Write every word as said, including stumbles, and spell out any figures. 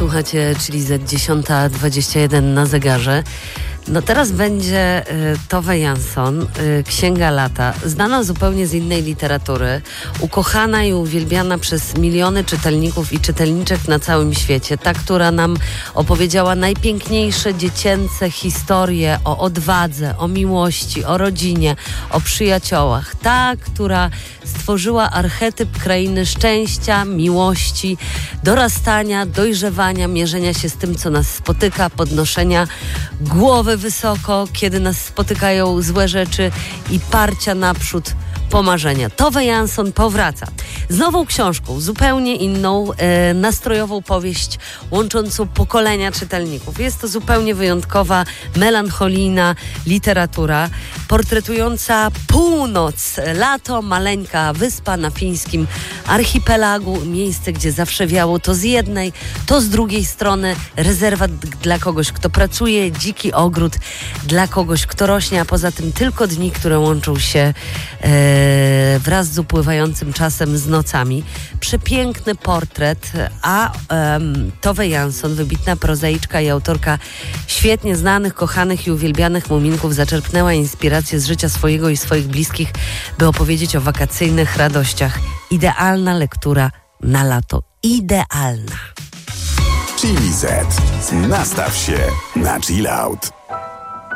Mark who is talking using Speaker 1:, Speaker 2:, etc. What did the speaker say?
Speaker 1: Słuchacie, czyli za dziesiąta dwadzieścia jeden na zegarze. No teraz będzie y, Tove Jansson, y, Księga Lata, znana zupełnie z innej literatury, ukochana i uwielbiana przez miliony czytelników i czytelniczek na całym świecie. Ta, która nam opowiedziała najpiękniejsze dziecięce historie o odwadze, o miłości, o rodzinie, o przyjaciołach. Ta, która stworzyła archetyp krainy szczęścia, miłości, dorastania, dojrzewania, mierzenia się z tym, co nas spotyka, podnoszenia głowy wysoko, kiedy nas spotykają złe rzeczy i parcia naprzód po marzenia. Tove Jansson powraca z nową książką, zupełnie inną, e, nastrojową powieść łączącą pokolenia czytelników. Jest to zupełnie wyjątkowa, melancholijna literatura, portretująca północ, lato, maleńka wyspa na fińskim archipelagu, miejsce, gdzie zawsze wiało to z jednej, to z drugiej strony, rezerwat dla kogoś, kto pracuje, dziki ogród dla kogoś, kto rośnie, a poza tym tylko dni, które łączą się e, wraz z upływającym czasem z nocami. Przepiękny portret, a um, Tove Jansson, wybitna prozaiczka i autorka świetnie znanych, kochanych i uwielbianych muminków, zaczerpnęła inspirację z życia swojego i swoich bliskich, by opowiedzieć o wakacyjnych radościach. Idealna lektura na lato. Idealna.
Speaker 2: Chili Z. Nastaw się na chill out.